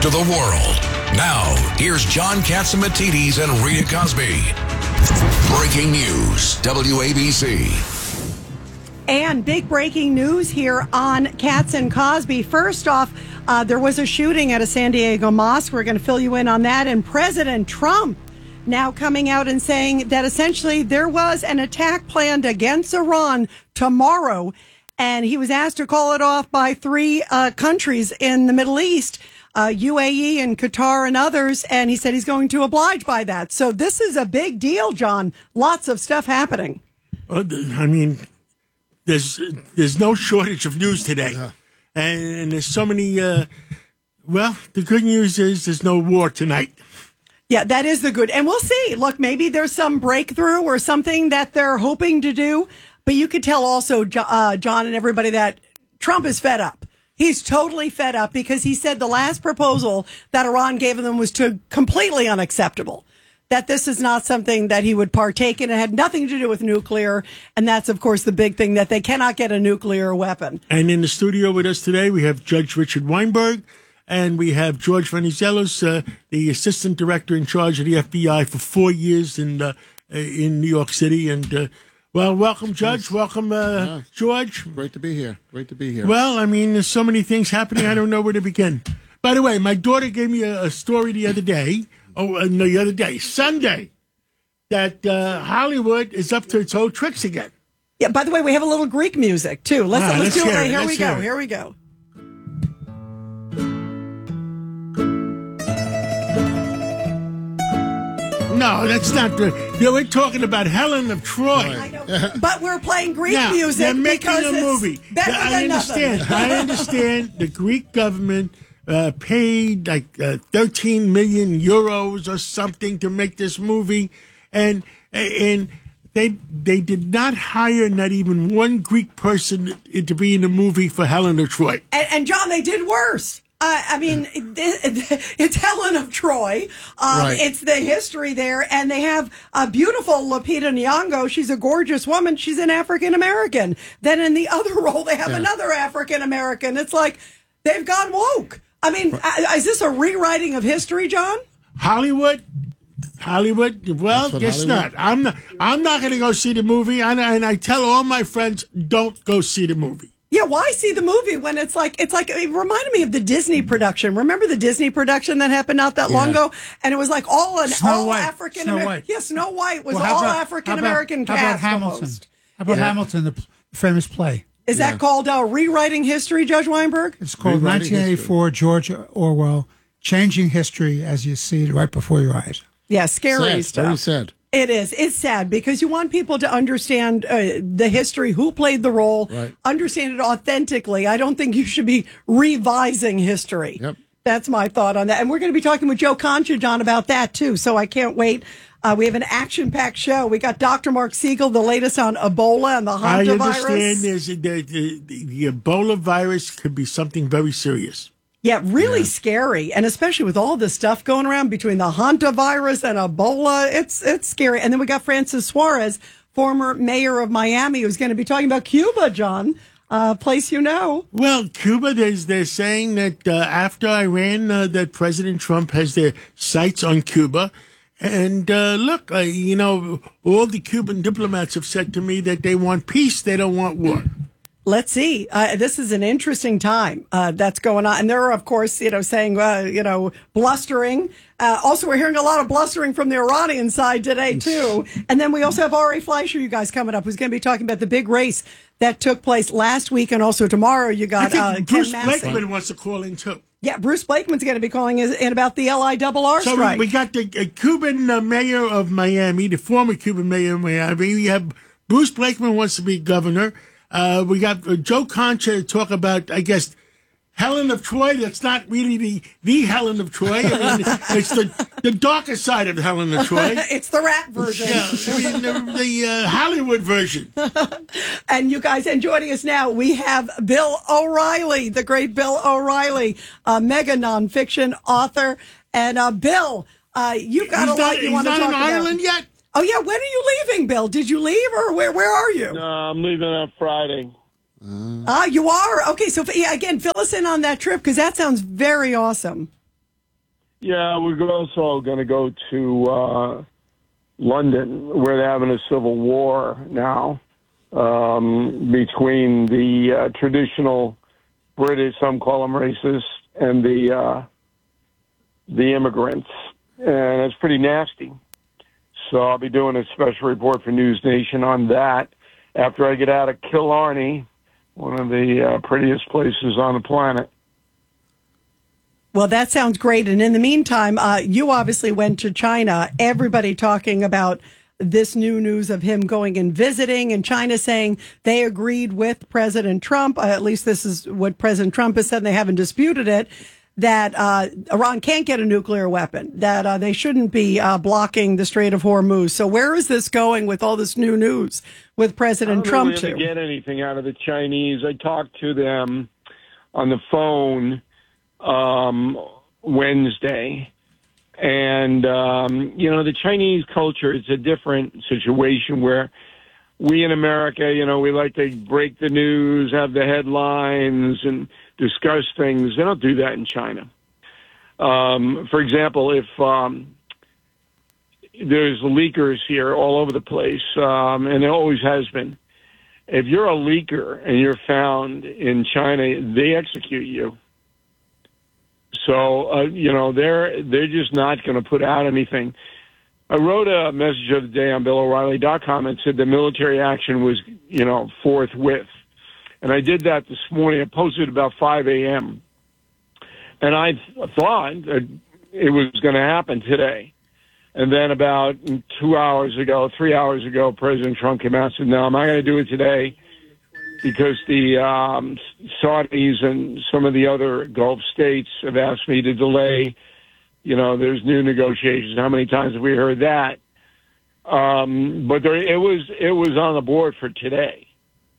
to the world. Now, here's John Catsimatidis and Rita Cosby. Breaking news, WABC. And big breaking news here on Katz and Cosby. First off, there was a shooting at a San Diego mosque. We're going to fill you in on that. And President Trump now coming out and saying that essentially there was an attack planned against Iran tomorrow. And he was asked to call it off by three countries in the Middle East, UAE and Qatar and others. And he said he's going to oblige by that. So this is a big deal, John. Lots of stuff happening. I mean, there's no shortage of news today. And there's so many, the good news is there's no war tonight. Yeah, that is the good. And we'll see. Look, maybe there's some breakthrough or something that they're hoping to do. But you could tell also, John and everybody, that Trump is fed up. He's totally fed up because he said the last proposal that Iran gave them was completely unacceptable. That this is not something that he would partake in. It had nothing to do with nuclear. And that's, of course, the big thing, that they cannot get a nuclear weapon. And in the studio with us today, we have Judge Richard Weinberg, and we have George Venizelos, the assistant director in charge of the FBI for 4 years in New York City. And, welcome, Judge. Welcome, George. Great to be here. Well, I mean, there's so many things happening. I don't know where to begin. By the way, my daughter gave me a story the other day. Sunday, that Hollywood is up to its old tricks again. Yeah, by the way, we have a little Greek music, too. Let's do it. Here we go. No, that's not the... We're talking about Helen of Troy. I know, but we're playing Greek music they're making because a movie. I understand. The Greek government... paid like 13 million euros or something to make this movie, and they did not hire not even one Greek person to be in the movie for Helen of Troy. And John, they did worse. I mean, it's Helen of Troy. Right. It's the history there, and they have a beautiful Lupita Nyong'o. She's a gorgeous woman. She's an African American. Then in the other role, they have another African American. It's like they've gone woke. I mean, is this a rewriting of history, John? Hollywood? Well, guess Hollywood? not. I'm not going to go see the movie, and I tell all my friends, don't go see the movie. Yeah, why see the movie when it's like it reminded me of the Disney production. Remember the Disney production that happened not that long ago, and it was like all African American. Yeah, Snow White was all African American cast. How about Hamilton? Almost. How about Hamilton, the famous play? Is that called rewriting history, Judge Weinberg? It's called 1984, George Orwell, changing history as you see it right before your eyes. Yeah, scary stuff. Very sad. It is. It's sad because you want people to understand the history, who played the role, understand it authentically. I don't think you should be revising history. Yep. That's my thought on that. And we're going to be talking with Joe Concha, John, about that, too. So I can't wait. We have an action-packed show. We got Dr. Mark Siegel, the latest on Ebola and the hantavirus. I understand the Ebola virus could be something very serious. Yeah, really scary. And especially with all this stuff going around between the hantavirus and Ebola, it's scary. And then we got Francis Suarez, former mayor of Miami, who's going to be talking about Cuba, John. Place you know. Well, Cuba, they're saying that after Iran, that President Trump has their sights on Cuba. And look, all the Cuban diplomats have said to me that they want peace, they don't want war. Let's see. This is an interesting time that's going on. And they're, of course, saying, blustering. Also, we're hearing a lot of blustering from the Iranian side today, too. And then we also have Ari Fleischer, you guys, coming up, who's going to be talking about the big race that took place last week. And also tomorrow, you got Bruce Ken Massey. Blakeman wants to call in, too. Yeah, Bruce Blakeman's going to be calling in about the LIRR strike. So we got the Cuban mayor of Miami, the former Cuban mayor of Miami. We have Bruce Blakeman wants to be governor. We got Joe Concha to talk about, I guess, Helen of Troy. That's not really the Helen of Troy. I mean, it's the darker side of Helen of Troy. It's the rat version. Yeah, I mean, the Hollywood version. And you guys, and joining us now, we have Bill O'Reilly, the great Bill O'Reilly, mega nonfiction author. And Bill, you've got a lot you want to talk about. He's not in Ireland yet? Oh, yeah. When are you leaving, Bill? Did you leave, or where are you? No, I'm leaving on Friday. You are? Okay, so again, fill us in on that trip, because that sounds very awesome. Yeah, we're also going to go to London, where they're having a civil war now between the traditional British, some call them racist, and the immigrants, and it's pretty nasty. So I'll be doing a special report for News Nation on that after I get out of Killarney, one of the prettiest places on the planet. Well, that sounds great. And in the meantime, you obviously went to China. Everybody talking about this new news of him going and visiting, and China saying they agreed with President Trump. At least this is what President Trump has said. They haven't disputed it, that Iran can't get a nuclear weapon, that they shouldn't be blocking the Strait of Hormuz. So where is this going with all this new news with President Trump? I don't really get anything out of the Chinese. I talked to them on the phone Wednesday. And, the Chinese culture is a different situation where we in America, we like to break the news, have the headlines, and discuss things. They don't do that in China. For example, if there's leakers here all over the place, and there always has been, if you're a leaker and you're found in China, they execute you. So, they're just not going to put out anything. I wrote a message of the day on BillO'Reilly.com and said the military action was, forthwith. And I did that this morning. I posted about 5 a.m. And I thought it was going to happen today. And then about 3 hours ago, President Trump came out and said, no, I'm not going to do it today because the Saudis and some of the other Gulf states have asked me to delay. There's new negotiations. How many times have we heard that? But it was on the board for today.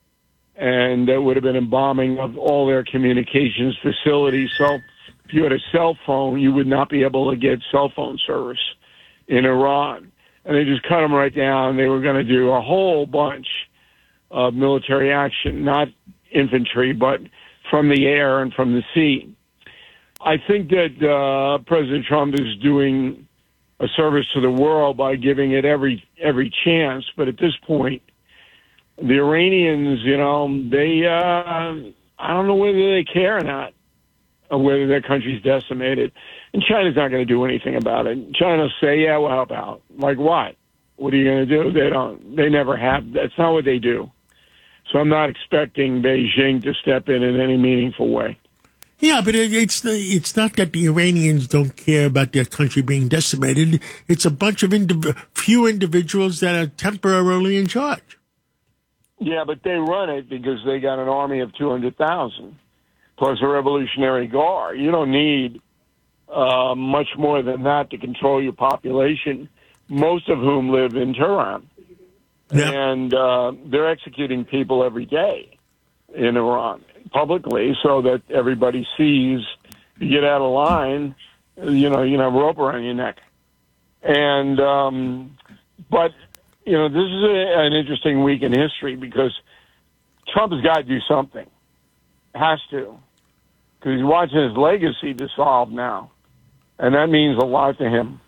And there would have been a bombing of all their communications facilities. So if you had a cell phone, you would not be able to get cell phone service in Iran. And they just cut them right down. They were going to do a whole bunch of military action, not infantry, but from the air and from the sea. I think that President Trump is doing a service to the world by giving it every chance. But at this point, the Iranians, they I don't know whether they care or not, or whether their country's decimated. And China's not going to do anything about it. China will say, yeah, we'll help out. Like what? What are you going to do? They don't. They never have. That's not what they do. So I'm not expecting Beijing to step in any meaningful way. Yeah, but it's not that the Iranians don't care about their country being decimated. It's a bunch of few individuals that are temporarily in charge. Yeah, but they run it because they got an army of 200,000 plus a Revolutionary Guard. You don't need much more than that to control your population, most of whom live in Tehran. Yep. And they're executing people every day in Iran publicly so that everybody sees you get out of line, you have a rope around your neck. And, but, this is an interesting week in history because Trump has got to do something. Has to. Because he's watching his legacy dissolve now. And that means a lot to him.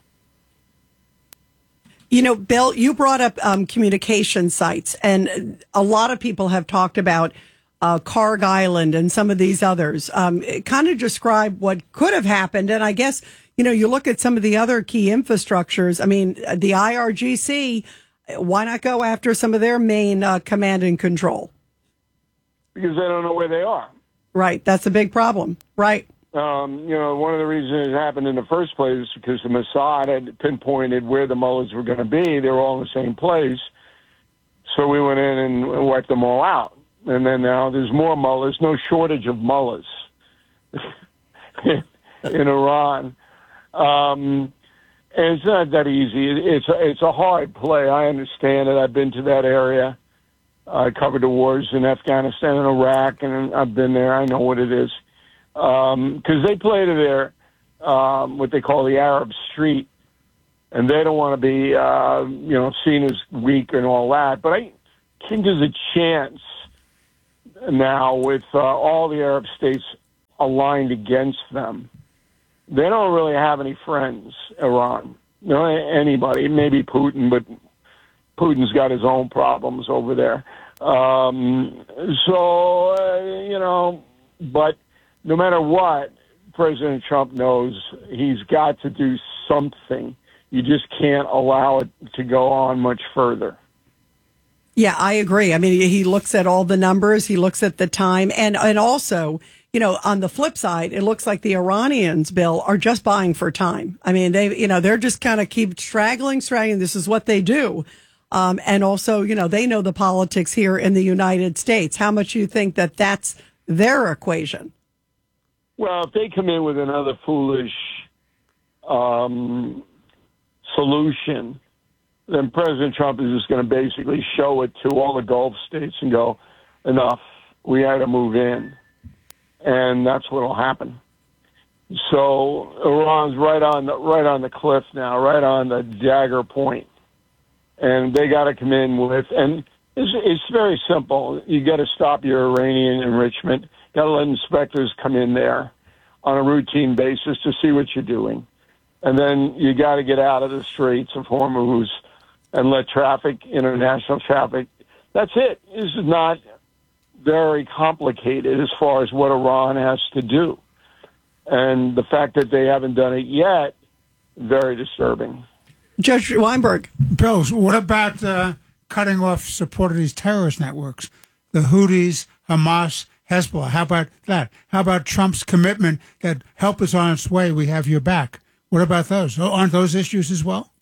Bill, you brought up communication sites, and a lot of people have talked about Karg Island and some of these others. Kind of describe what could have happened. And I guess, you look at some of the other key infrastructures. I mean, the IRGC, why not go after some of their main command and control? Because they don't know where they are. Right. That's a big problem. Right. One of the reasons it happened in the first place is because the Mossad had pinpointed where the mullahs were going to be. They were all in the same place. So we went in and wiped them all out. And then now there's more mullahs, no shortage of mullahs in Iran. And it's not that easy. It's a hard play. I understand it. I've been to that area. I covered the wars in Afghanistan and Iraq, and I've been there. I know what it is. Because they play to their, what they call the Arab street, and they don't want to be, seen as weak and all that. But I think there's a chance now with all the Arab states aligned against them they don't really have any friends, Iran. No, anybody, maybe Putin, but Putin's got his own problems over there. But no matter what, President Trump knows he's got to do something. You just can't allow it to go on much further. Yeah, I agree. I mean, he looks at all the numbers, he looks at the time, and also, on the flip side, it looks like the Iranians, Bill, are just buying for time. I mean, they're just kind of keep straggling. This is what they do. And also, they know the politics here in the United States. How much you think that that's their equation? Well, if they come in with another foolish solution, then President Trump is just going to basically show it to all the Gulf states and go, enough, we had to move in. And that's what will happen. So Iran's right on the cliff now, right on the dagger point. And they got to come in with, and it's very simple. You got to stop your Iranian enrichment. Got to let inspectors come in there on a routine basis to see what you're doing. And then you got to get out of the Straits of Hormuz and let international traffic. That's it. This is not very complicated as far as what Iran has to do. And the fact that they haven't done it yet, very disturbing. Judge Weinberg. Bill, what about cutting off support of these terrorist networks? The Houthis, Hamas, Hezbollah. How about that? How about Trump's commitment that help is on its way, we have your back? What about those? Aren't those issues as well?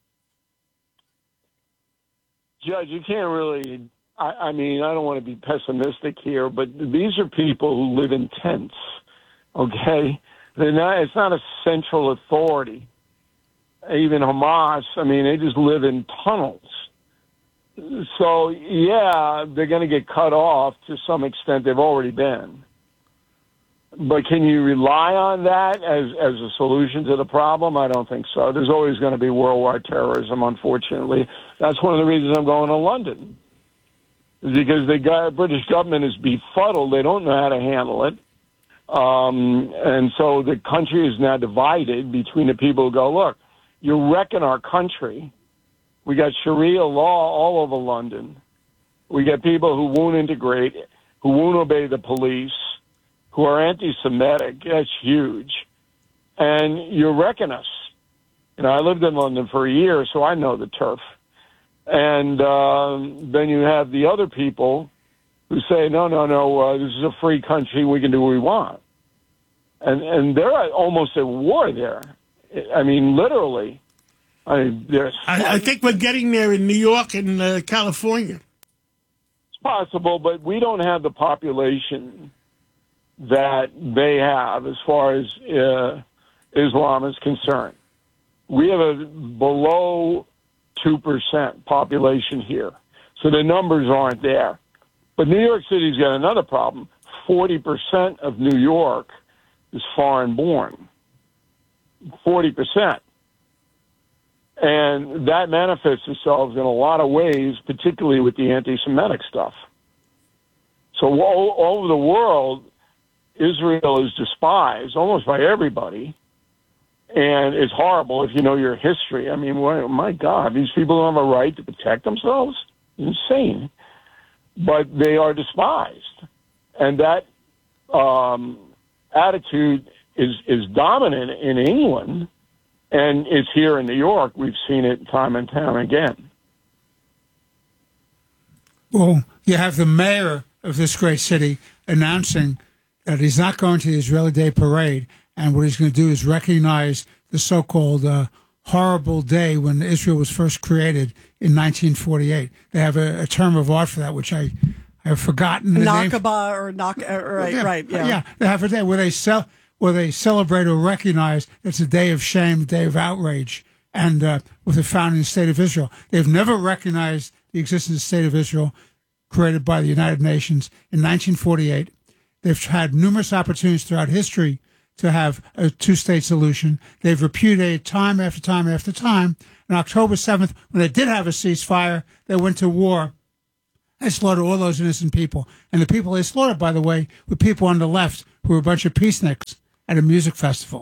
Judge, you can't really, I mean, I don't want to be pessimistic here, but these are people who live in tents, okay? It's not a central authority. Even Hamas, I mean, they just live in tunnels. So, yeah, they're going to get cut off to some extent. They've already been. But can you rely on that as a solution to the problem? I don't think so. There's always going to be worldwide terrorism, unfortunately. That's one of the reasons I'm going to London. Because the British government is befuddled. They don't know how to handle it. And so the country is now divided between the people who go, look, you're wrecking our country. We got Sharia law all over London. We got people who won't integrate, who won't obey the police, who are anti-Semitic. That's huge. And you're wrecking us. I lived in London for a year, so I know the turf. And then you have the other people who say, no, this is a free country. We can do what we want. And they're almost at war there. I mean, literally. I think we're getting there in New York and California. It's possible, but we don't have the population that they have as far as Islam is concerned. We have a below 2% population here, so the numbers aren't there. But New York City's got another problem. 40% of New York is foreign-born. 40%. And that manifests itself in a lot of ways, particularly with the anti-Semitic stuff. So all over the world, Israel is despised almost by everybody. And it's horrible if you know your history. I mean, my God, these people don't have a right to protect themselves? Insane. But they are despised. And that attitude is dominant in England, and it's here in New York. We've seen it time and time again. Well, you have the mayor of this great city announcing that he's not going to the Israeli Day Parade, and what he's going to do is recognize the so-called horrible day when Israel was first created in 1948. They have a term of art for that, which I have forgotten. Nakba or right. Yeah, they have a day where they celebrate or recognize it's a day of shame, a day of outrage, and with the founding state of Israel. They've never recognized the existence of the state of Israel created by the United Nations in 1948. They've had numerous opportunities throughout history to have a two-state solution. They've repudiated time after time after time. On October 7th, when they did have a ceasefire, they went to war. They slaughtered all those innocent people. And the people they slaughtered, by the way, were people on the left who were a bunch of peaceniks at a music festival.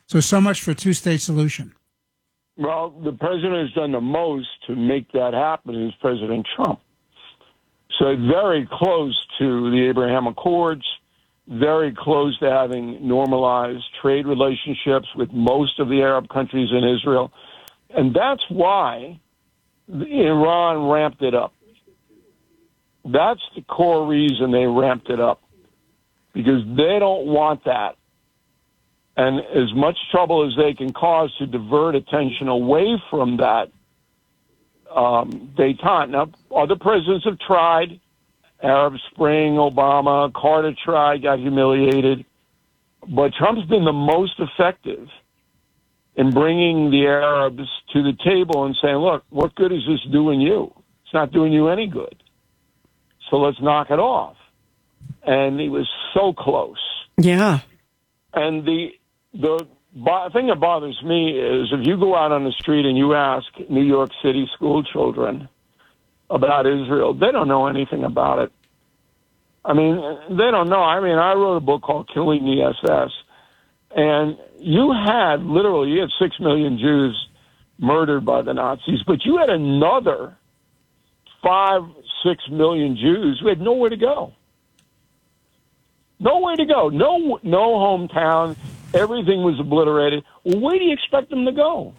So much for a two-state solution. Well, the president has done the most to make that happen is President Trump. So very close to the Abraham Accords, very close to having normalized trade relationships with most of the Arab countries in Israel. And that's why Iran ramped it up. That's the core reason they ramped it up, because they don't want that. And as much trouble as they can cause to divert attention away from that détente. Now, other presidents have tried. Arab Spring, Obama, Carter tried, got humiliated. But Trump's been the most effective in bringing the Arabs to the table and saying, look, what good is this doing you? It's not doing you any good. So let's knock it off. And he was so close. Yeah. And the thing that bothers me is if you go out on the street and you ask New York City school children about Israel, they don't know anything about it. I mean, they don't know. I mean, I wrote a book called Killing the SS, and you had 6 million Jews murdered by the Nazis, but you had another 5-6 million Jews who had nowhere to go. Nowhere to go. No hometown. Everything was obliterated. Well, where do you expect them to go?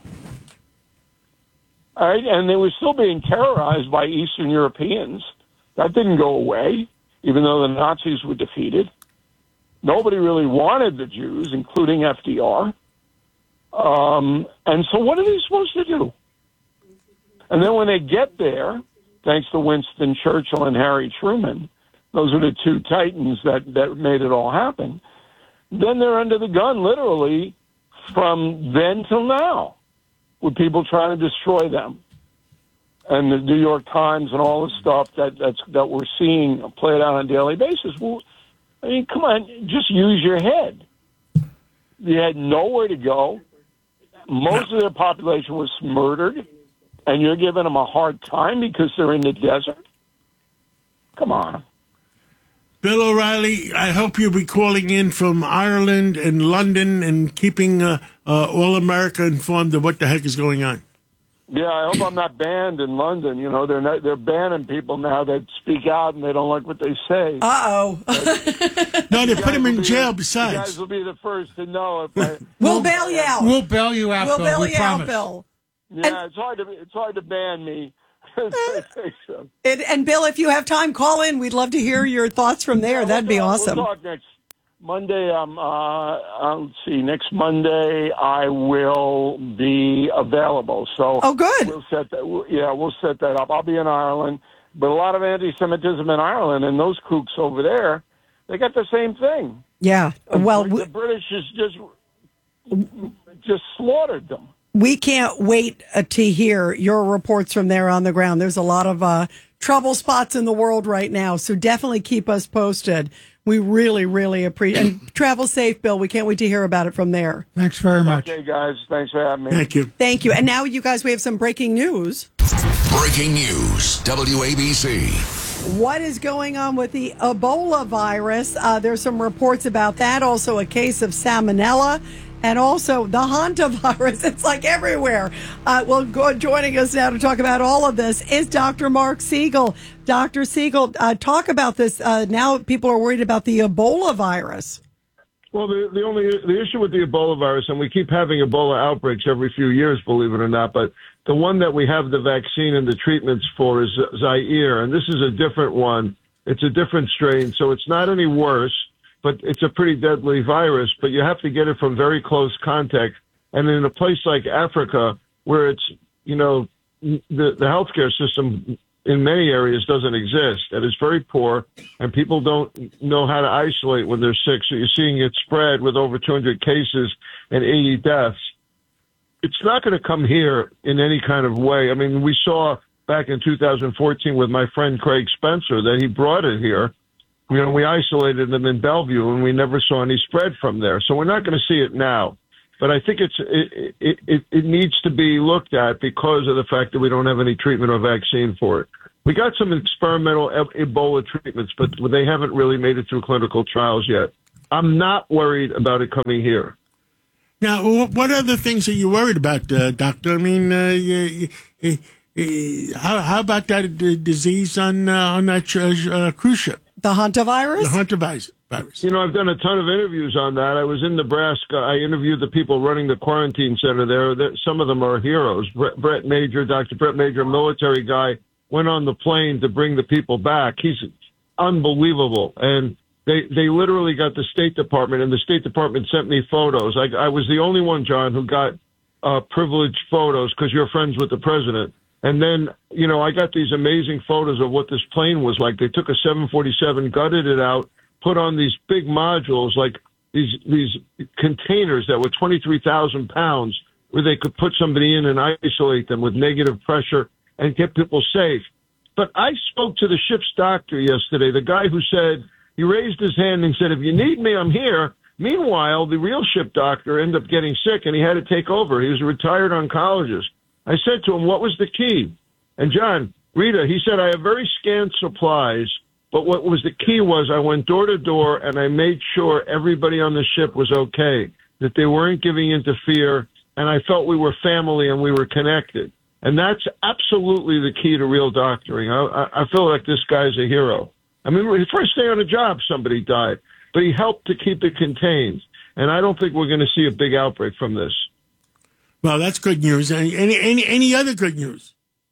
All right, and they were still being terrorized by Eastern Europeans. That didn't go away, even though the Nazis were defeated. Nobody really wanted the Jews, including FDR. And so what are they supposed to do? And then when they get there, thanks to Winston Churchill and Harry Truman, those are the two titans that made it all happen, then they're under the gun, literally, from then till now, with people trying to destroy them. And the New York Times and all the stuff that we're seeing played out on a daily basis. Well, I mean, come on, just use your head. You had nowhere to go. Most of their population was murdered, and you're giving them a hard time because they're in the desert? Come on. Bill O'Reilly, I hope you'll be calling in from Ireland and London and keeping all America informed of what the heck is going on. Yeah, I hope I'm not banned in London. You know, they're banning people now that speak out and they don't like what they say. Uh-oh. No, they put them in jail besides. You guys will be the first to know. We'll bail you out. We'll bail you out, We'll Bill. bail We you promise. out, Bill. Yeah, it's hard to ban me. And Bill, if you have time, call in. We'd love to hear your thoughts from there. That'd be awesome. We'll talk next Monday. Let's see. Next Monday, I will be available. So, oh, good. We'll set that. Yeah, we'll set that up. I'll be in Ireland, but a lot of anti-Semitism in Ireland, and those kooks over there, they got the same thing. Yeah. Well, the British just slaughtered them. We can't wait to hear your reports from there on the ground. There's a lot of trouble spots in the world right now, so definitely keep us posted. We really, really appreciate it. And travel safe, Bill. We can't wait to hear about it from there. Thanks very much. Okay, guys. Thanks for having me. Thank you. Thank you. And now, you guys, we have some breaking news. Breaking news, WABC. What is going on with the Ebola virus? There's some reports about that. Also, a case of salmonella. And also the hantavirus. It's like everywhere. Joining us now to talk about all of this is Dr. Mark Siegel. Dr. Siegel, talk about this. Now people are worried about the Ebola virus. Well, the issue with the Ebola virus, and we keep having Ebola outbreaks every few years, believe it or not, but the one that we have the vaccine and the treatments for is Zaire, and this is a different one. It's a different strain, so it's not any worse. But it's a pretty deadly virus, but you have to get it from very close contact. And in a place like Africa, where it's, the healthcare system in many areas doesn't exist, and it's very poor, and people don't know how to isolate when they're sick. So you're seeing it spread with over 200 cases and 80 deaths. It's not going to come here in any kind of way. I mean, we saw back in 2014 with my friend Craig Spencer that he brought it here. We isolated them in Bellevue, and we never saw any spread from there. So we're not going to see it now. But I think it needs to be looked at because of the fact that we don't have any treatment or vaccine for it. We got some experimental Ebola treatments, but they haven't really made it through clinical trials yet. I'm not worried about it coming here. Now, what other things are you worried about, Doctor? I mean, how about that disease on that cruise ship? The hantavirus? The hantavirus. You know, I've done a ton of interviews on that. I was in Nebraska. I interviewed the people running the quarantine center there. Some of them are heroes. Brett Major, Dr. Brett Major, a military guy, went on the plane to bring the people back. He's unbelievable. And they literally got the State Department, and the State Department sent me photos. I was the only one, John, who got privileged photos because you're friends with the president. And then, you know, I got these amazing photos of what this plane was like. They took a 747, gutted it out, put on these big modules, like these containers that were 23,000 pounds, where they could put somebody in and isolate them with negative pressure and get people safe. But I spoke to the ship's doctor yesterday, the guy who said, he raised his hand and said, if you need me, I'm here. Meanwhile, the real ship doctor ended up getting sick and he had to take over. He was a retired oncologist. I said to him, what was the key? And John, Rita, he said, I have very scant supplies, but what was the key was I went door to door and I made sure everybody on the ship was okay, that they weren't giving into fear, and I felt we were family and we were connected. And that's absolutely the key to real doctoring. I feel like this guy's a hero. I mean, his first day on the job, somebody died, but he helped to keep it contained. And I don't think we're going to see a big outbreak from this. Well, that's good news. Any other good news?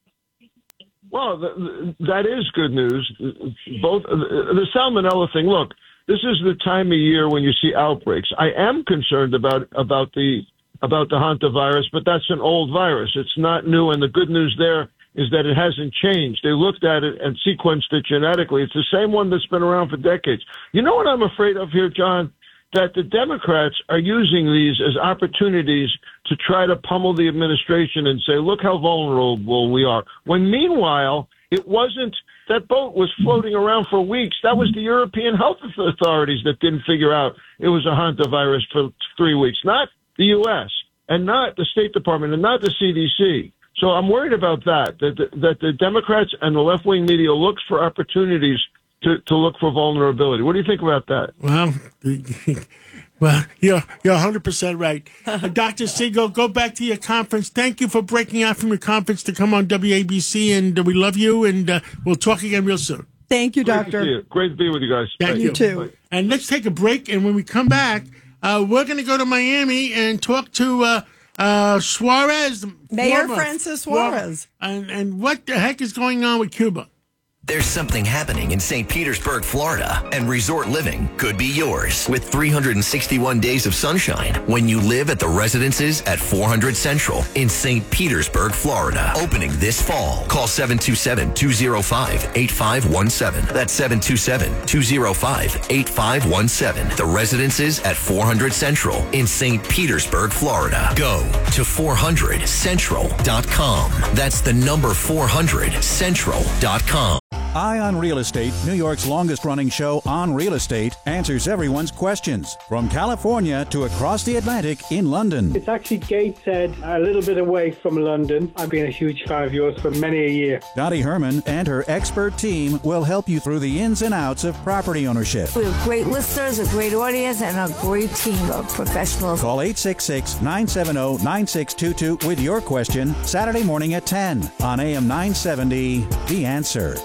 Well, that is good news. Both the salmonella thing. Look, this is the time of year when you see outbreaks. I am concerned about the hantavirus, but that's an old virus. It's not new, and the good news there is that it hasn't changed. They looked at it and sequenced it genetically. It's the same one that's been around for decades. You know what I'm afraid of here, John? That the Democrats are using these as opportunities to try to pummel the administration and say, look how vulnerable we are. When meanwhile, it wasn't, that boat was floating around for weeks. That was the European health authorities that didn't figure out it was a hantavirus for 3 weeks, not the U.S. and not the State Department and not the CDC. So I'm worried about that the Democrats and the left-wing media looks for opportunities to look for vulnerability. What do you think about that? Well, you're 100% right. Dr. Siegel, go back to your conference. Thank you for breaking out from your conference to come on WABC, and we love you, and we'll talk again real soon. Thank you, Doctor. Great to be with you guys. Thank you. Too. And let's take a break, and when we come back, we're going to go to Miami and talk to Suarez. Mayor Francis Suarez. And what the heck is going on with Cuba? There's something happening in St. Petersburg, Florida, and resort living could be yours with 361 days of sunshine when you live at the residences at 400 Central in St. Petersburg, Florida. Opening this fall. Call 727-205-8517. That's 727-205-8517. The residences at 400 Central in St. Petersburg, Florida. Go to 400central.com. That's the number 400central.com. Eye on Real Estate, New York's longest-running show on real estate, answers everyone's questions. From California to across the Atlantic in London. It's actually Gateshead, a little bit away from London. I've been a huge fan of yours for many a year. Dottie Herman and her expert team will help you through the ins and outs of property ownership. We have great listeners, a great audience, and a great team of professionals. Call 866-970-9622 with your question Saturday morning at 10 on AM 970, The Answer.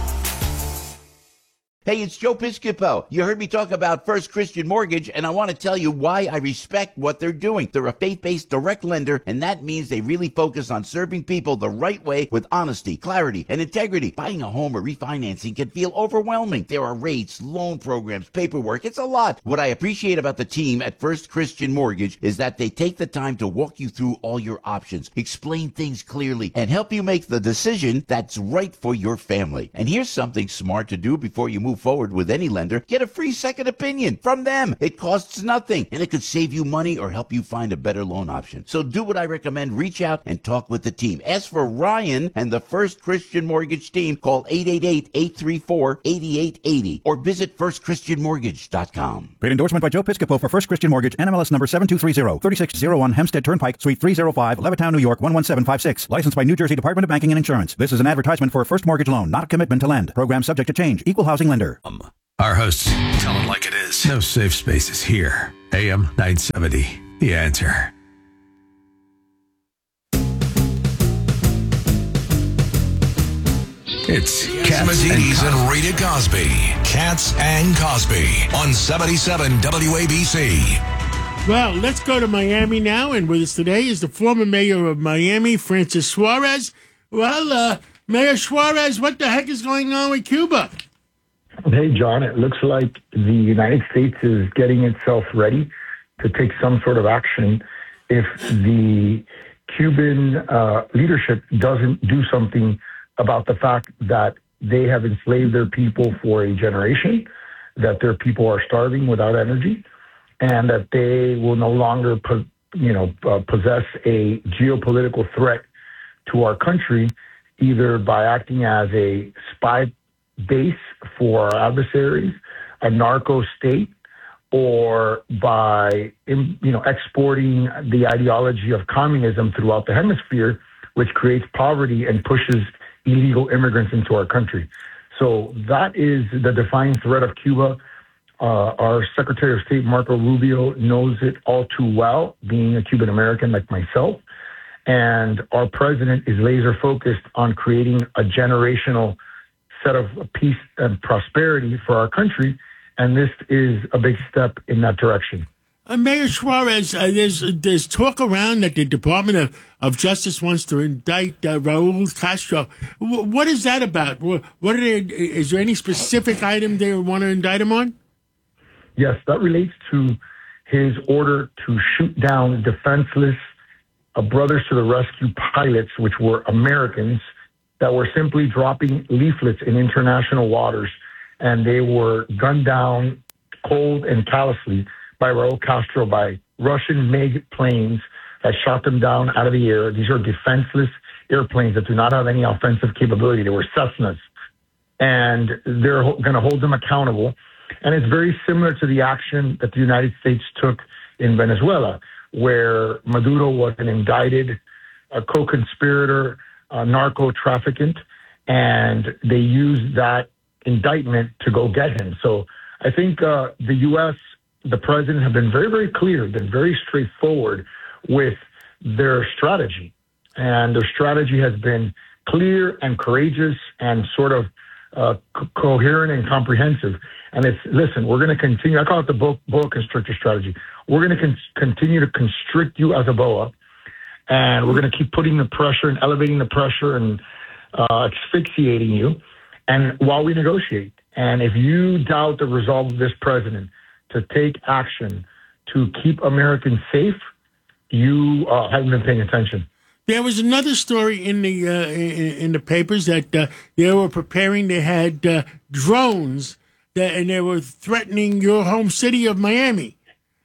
Hey, it's Joe Piscopo. You heard me talk about First Christian Mortgage, and I want to tell you why I respect what they're doing. They're a faith-based direct lender, and that means they really focus on serving people the right way with honesty, clarity, and integrity. Buying a home or refinancing can feel overwhelming. There are rates, loan programs, paperwork. It's a lot. What I appreciate about the team at First Christian Mortgage is that they take the time to walk you through all your options, explain things clearly, and help you make the decision that's right for your family. And here's something smart to do before you move forward with any lender. Get a free second opinion from them. It costs nothing, and it could save you money or help you find a better loan option. So do what I recommend. Reach out and talk with the team. Ask for Ryan and the First Christian Mortgage team. Call 888-834-8880 or visit firstchristianmortgage.com. Paid endorsement by Joe Piscopo for First Christian Mortgage, NMLS number 7230, 3601 Hempstead Turnpike, Suite 3005, Levittown, New York 11756. Licensed by New Jersey Department of Banking and Insurance. This is an advertisement for a first mortgage loan, not a commitment to lend. Program subject to change. Equal housing lender. Our hosts tell it like it is. No safe spaces here. AM 970. the answer. It's Catsimatidis and Rita Cosby. Cats and Cosby on 77 WABC. Well, let's go to Miami now, and with us today is the former mayor of Miami, Francis Suarez. Well, Mayor Suarez, what the heck is going on with Cuba? Hey, John, it looks like the United States is getting itself ready to take some sort of action if the Cuban leadership doesn't do something about the fact that they have enslaved their people for a generation, that their people are starving without energy, and that they will no longer possess a geopolitical threat to our country, either by acting as a spy base for our adversaries, a narco state, or by exporting the ideology of communism throughout the hemisphere, which creates poverty and pushes illegal immigrants into our country. So that is the defining threat of Cuba. Our Secretary of State, Marco Rubio, knows it all too well, being a Cuban American like myself. And our president is laser focused on creating a generational set of peace and prosperity for our country. And this is a big step in that direction. Mayor Suarez, there's talk around that the Department of Justice wants to indict Raul Castro. What is that about? Is there any specific item they want to indict him on? Yes, that relates to his order to shoot down defenseless Brothers to the Rescue pilots, which were Americans, that were simply dropping leaflets in international waters, and they were gunned down cold and callously by Raul Castro, by Russian MiG planes that shot them down out of the air. These are defenseless airplanes that do not have any offensive capability. They were Cessnas. And they're going to hold them accountable. And it's very similar to the action that the United States took in Venezuela, where Maduro was an indicted co-conspirator, narco-trafficant, and they used that indictment to go get him. So I think the U.S., the president, have been very, very clear, been very straightforward with their strategy. And their strategy has been clear and courageous and sort of coherent and comprehensive. And it's, listen, we're going to continue. I call it the boa constrictor strategy. We're going to continue to constrict you as a boa, and we're going to keep putting the pressure and elevating the pressure and asphyxiating you, and while we negotiate. And if you doubt the resolve of this president to take action to keep Americans safe, you haven't been paying attention. There was another story in the papers that they were preparing. They had drones and they were threatening your home city of Miami.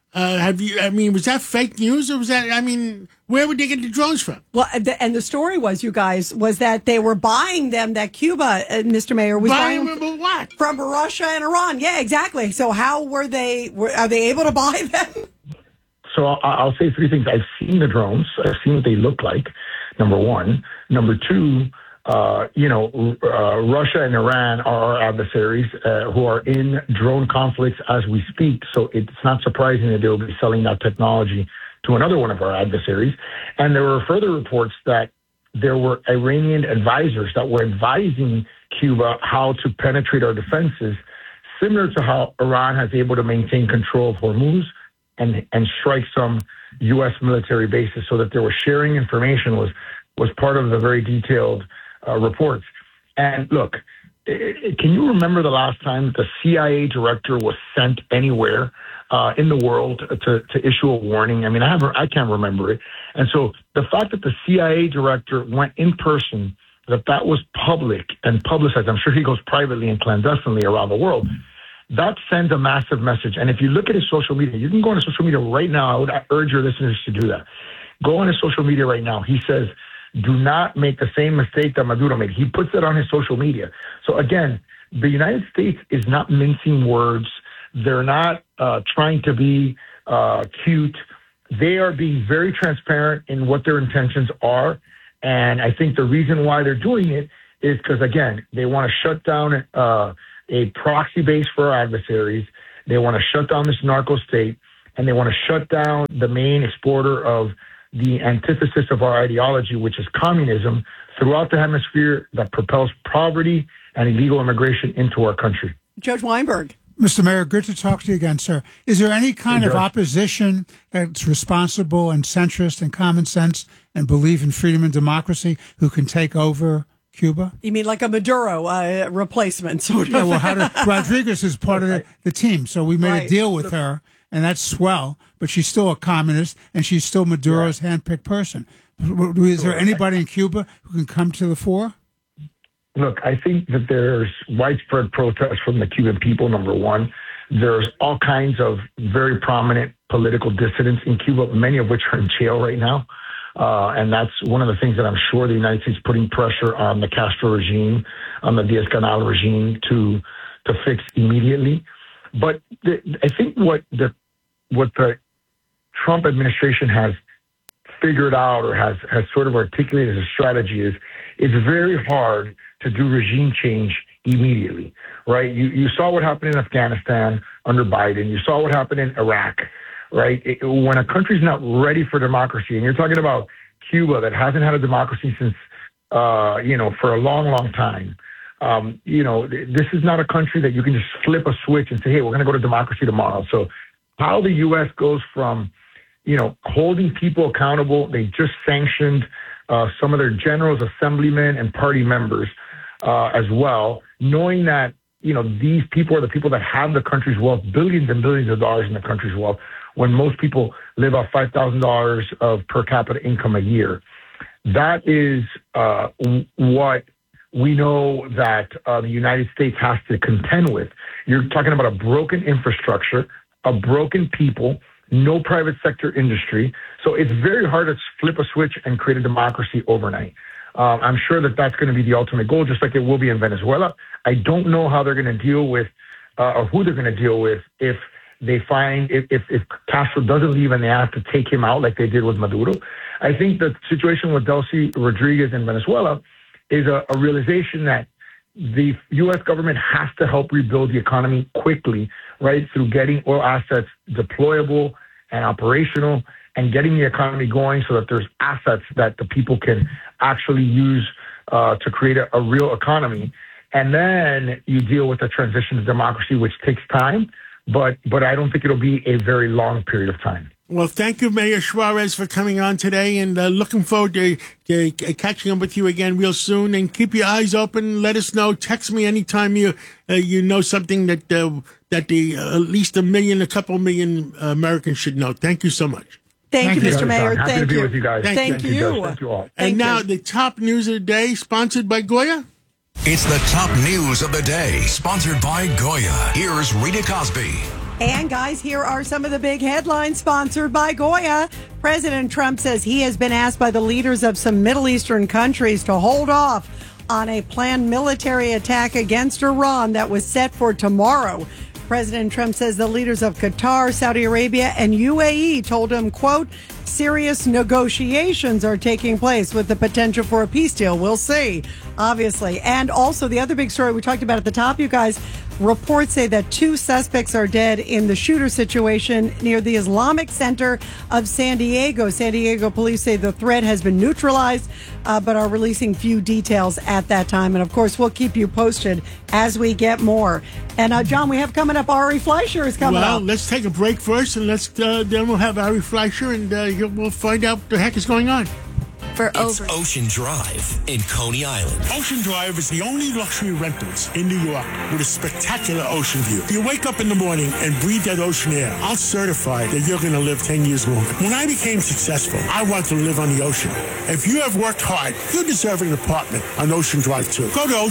Was that fake news, or was that? Where would they get the drones from? Well, and the story was, you guys, was that they were buying them. That Cuba, Mr. Mayor, was buying them what? From Russia and Iran. Yeah, exactly. So how were they? Are they able to buy them? So I'll say three things. I've seen the drones. I've seen what they look like, number one. Number two, Russia and Iran are our adversaries who are in drone conflicts as we speak. So it's not surprising that they'll be selling that technology to another one of our adversaries. And there were further reports that there were Iranian advisors that were advising Cuba how to penetrate our defenses, similar to how Iran has able to maintain control of Hormuz and strike some U.S. military bases. So that they were sharing information was part of the very detailed reports. And look, can you remember the last time that the CIA director was sent anywhere in the world to issue a warning? I can't remember it. And so the fact that the CIA director went in person, that was public and publicized. I'm sure he goes privately and clandestinely around the world. That sends a massive message. And if you look at his social media, you can go on his social media right now. I would urge your listeners to do that. Go on his social media right now. He says, do not make the same mistake that Maduro made. He puts it on his social media. So again, the United States is not mincing words. They're not trying to be cute. They are being very transparent in what their intentions are. And I think the reason why they're doing it is because, again, they want to shut down a proxy base for our adversaries. They want to shut down this narco state. and they want to shut down the main exporter of the antithesis of our ideology, which is communism, throughout the hemisphere that propels poverty and illegal immigration into our country. Judge Weinberg. Mr. Mayor, good to talk to you again, sir. Is there any kind of opposition that's responsible and centrist and common sense and believe in freedom and democracy who can take over Cuba? You mean like a Maduro replacement, sort of? Yeah, well, Rodriguez is part of the team, so we made a deal with her, and that's swell, but she's still a communist, and she's still Maduro's handpicked person. Is there anybody in Cuba who can come to the fore? Look, I think that there's widespread protest from the Cuban people, number one. There's all kinds of very prominent political dissidents in Cuba, many of which are in jail right now. And that's one of the things that I'm sure the United States is putting pressure on the Castro regime, on the Diaz-Canel regime to fix immediately. But I think what the Trump administration has figured out or has sort of articulated as a strategy is it's very hard to do regime change immediately, right? You saw what happened in Afghanistan under Biden. You saw what happened in Iraq, right? When a country's not ready for democracy, and you're talking about Cuba that hasn't had a democracy since, for a long, long time. This is not a country that you can just flip a switch and say, hey, we're going to go to democracy tomorrow. So how the U.S. goes from, holding people accountable, they just sanctioned some of their generals, assemblymen, and party members as well, knowing that, these people are the people that have the country's wealth, billions and billions of dollars in the country's wealth, when most people live off $5,000 of per capita income a year. That is what we know that the United States has to contend with. You're talking about a broken infrastructure, a broken people, no private sector industry. So it's very hard to flip a switch and create a democracy overnight. I'm sure that that's going to be the ultimate goal, just like it will be in Venezuela. I don't know how they're going to deal with or who they're going to deal with if they find if Castro doesn't leave and they have to take him out like they did with Maduro. I think the situation with Delcy Rodriguez in Venezuela is a realization that the U.S. government has to help rebuild the economy quickly, right, through getting oil assets deployable and operational and getting the economy going so that there's assets that the people can actually use to create a real economy. And then you deal with the transition to democracy, which takes time, but I don't think it'll be a very long period of time. Well, thank you, Mayor Suarez, for coming on today, and looking forward to catching up with you again real soon. And keep your eyes open. Let us know. Text me anytime you know something that at least a couple million Americans should know. Thank you so much. Thank you, Mr. Mayor. Happy to be with you guys. Thank you. Thank you all. And now the top news of the day, sponsored by Goya. It's the top news of the day, sponsored by Goya. Here's Rita Cosby. And guys, here are some of the big headlines sponsored by Goya. President Trump says he has been asked by the leaders of some Middle Eastern countries to hold off on a planned military attack against Iran that was set for tomorrow. President Trump says the leaders of Qatar, Saudi Arabia, and UAE told him, quote, serious negotiations are taking place with the potential for a peace deal. We'll see, obviously. And also the other big story we talked about at the top, you guys, reports say that 2 suspects are dead in the shooter situation near the Islamic Center of San Diego. San Diego police say the threat has been neutralized, but are releasing few details at that time. And of course, we'll keep you posted as we get more. And John, we have coming up, Ari Fleischer is coming up. Well, let's take a break first, and then we'll have Ari Fleischer, and we'll find out what the heck is going on. It's Ocean Drive in Coney Island. Ocean Drive is the only luxury rentals in New York with a spectacular ocean view. You wake up in the morning and breathe that ocean air. I'll certify that you're going to live 10 years longer. When I became successful, I wanted to live on the ocean. If you have worked hard, you deserve an apartment on Ocean Drive too. Go to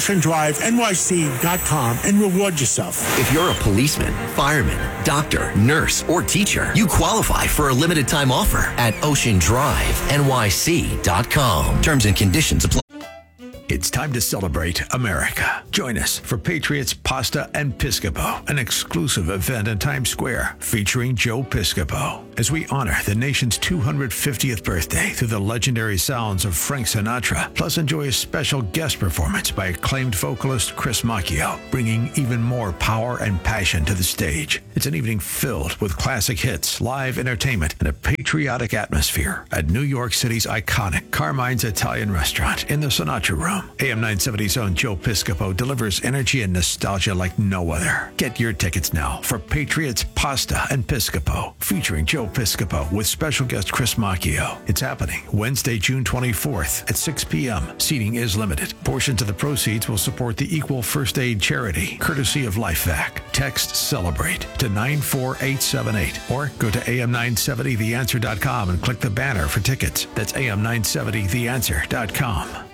oceandrivenyc.com and reward yourself. If you're a policeman, fireman, doctor, nurse, or teacher, you qualify for a limited time offer at oceandrivenyc.com. Terms and conditions apply. It's It's time to celebrate America. Join us for Patriots Pasta and Piscopo, an exclusive event in Times Square featuring Joe Piscopo, as we honor the nation's 250th birthday through the legendary sounds of Frank Sinatra, plus enjoy a special guest performance by acclaimed vocalist Chris Macchio, bringing even more power and passion to the stage. It's an evening filled with classic hits, live entertainment, and a patriotic atmosphere at New York City's iconic Carmine's Italian Restaurant in the Sinatra Room. AM 970's own Joe Piscopo delivers energy and nostalgia like no other. Get your tickets now for Patriots Pasta and Piscopo, featuring Joe Piscopo with special guest Chris Macchio. It's happening Wednesday, June 24th at 6 p.m. Seating is limited. Portions of the proceeds will support the Equal First Aid Charity, courtesy of LifeVac. Text CELEBRATE to 94878 or go to am970theanswer.com and click the banner for tickets. That's am970theanswer.com.